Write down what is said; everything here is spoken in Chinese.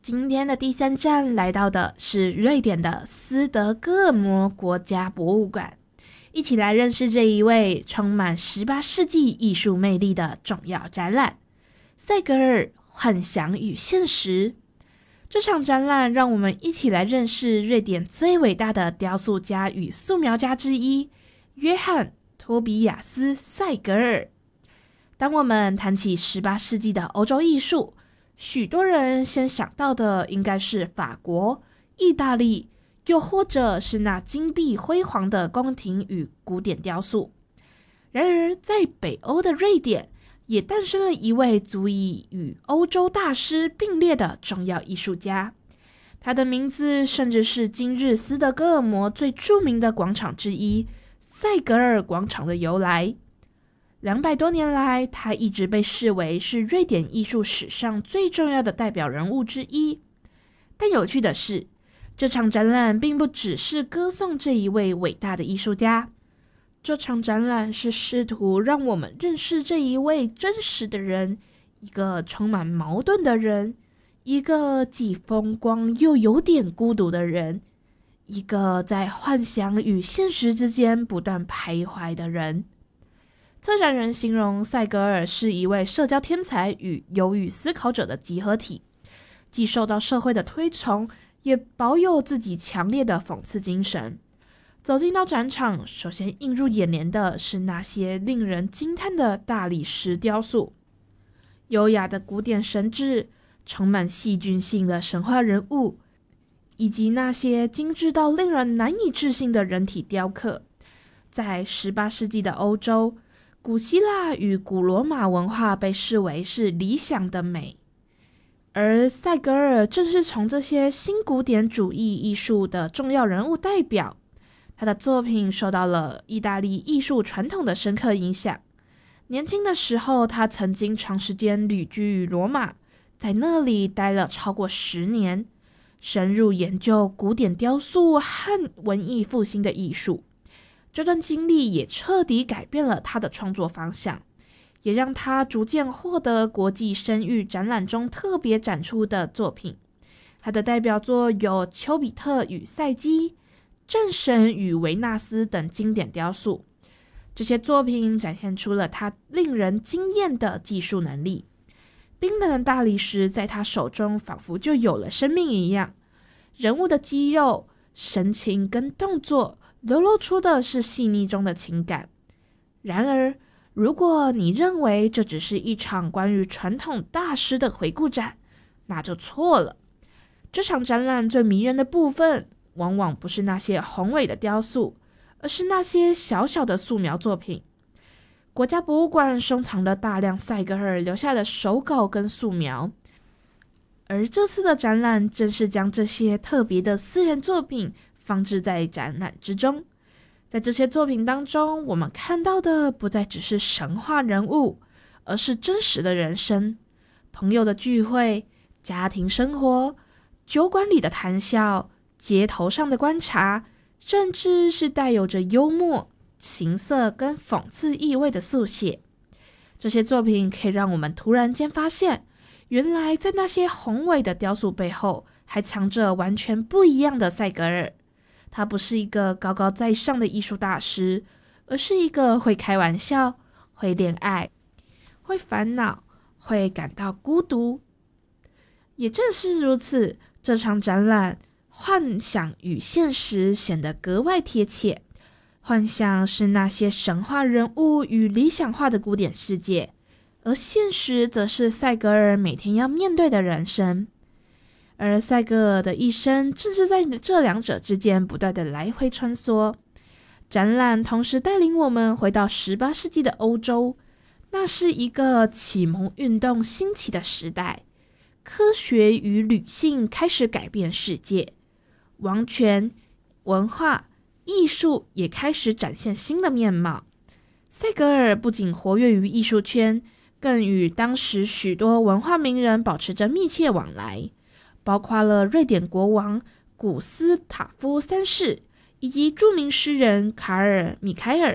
今天的第3站来到的是瑞典的斯德哥尔摩国家博物馆，一起来认识这一位充满18世纪艺术魅力的重要展览——塞格尔幻想与现实。这场展览让我们一起来认识瑞典最伟大的雕塑家与素描家之一约翰·托比亚斯·塞格尔。当我们谈起18世纪的欧洲艺术，许多人先想到的应该是法国、意大利，又或者是那金碧辉煌的宫廷与古典雕塑。然而，在北欧的瑞典，也诞生了一位足以与欧洲大师并列的重要艺术家。他的名字甚至是今日斯德哥尔摩最著名的广场之一——塞格尔广场的由来。200多年来，他一直被视为是瑞典艺术史上最重要的代表人物之一。但有趣的是，这场展览并不只是歌颂这一位伟大的艺术家，这场展览是试图让我们认识这一位真实的人，一个充满矛盾的人，一个既风光又有点孤独的人，一个在幻想与现实之间不断徘徊的人。策展人形容塞格尔是一位社交天才与忧郁思考者的集合体，既受到社会的推崇，也保有自己强烈的讽刺精神。走进到展场，首先映入眼帘的是那些令人惊叹的大理石雕塑，优雅的古典神祇，充满戏剧性的神话人物，以及那些精致到令人难以置信的人体雕刻。在18世纪的欧洲，古希腊与古罗马文化被视为是理想的美，而塞格尔正是从这些新古典主义艺术的重要人物代表。他的作品受到了意大利艺术传统的深刻影响。年轻的时候，他曾经长时间旅居于罗马，在那里待了超过10年，深入研究古典雕塑和文艺复兴的艺术。这段经历也彻底改变了他的创作方向，也让他逐渐获得国际声誉展览中特别展出的作品。他的代表作有丘比特与赛姬、战神与维纳斯等经典雕塑。这些作品展现出了他令人惊艳的技术能力。冰冷的大理石在他手中仿佛就有了生命一样，人物的肌肉、神情跟动作流露出的是细腻中的情感。然而，如果你认为这只是一场关于传统大师的回顾展，那就错了。这场展览最迷人的部分，往往不是那些宏伟的雕塑，而是那些小小的素描作品。国家博物馆收藏了大量塞格尔留下的手稿跟素描，而这次的展览正是将这些特别的私人作品放置在展览之中。在这些作品当中，我们看到的不再只是神话人物，而是真实的人生，朋友的聚会、家庭生活、酒馆里的谈笑、街头上的观察，甚至是带有着幽默、情色跟讽刺意味的速写。这些作品可以让我们突然间发现，原来在那些宏伟的雕塑背后，还藏着完全不一样的塞格尔。他不是一个高高在上的艺术大师，而是一个会开玩笑、会恋爱、会烦恼、会感到孤独。也正是如此，这场展览幻想与现实显得格外贴切。幻想是那些神话人物与理想化的古典世界，而现实则是塞格尔每天要面对的人生。而塞格尔的一生正是在这两者之间不断的来回穿梭。展览同时带领我们回到18世纪的欧洲，那是一个启蒙运动兴起的时代，科学与理性开始改变世界，王权、文化、艺术也开始展现新的面貌。塞格尔不仅活跃于艺术圈，更与当时许多文化名人保持着密切往来，包括了瑞典国王古斯塔夫3世以及著名诗人卡尔·米凯尔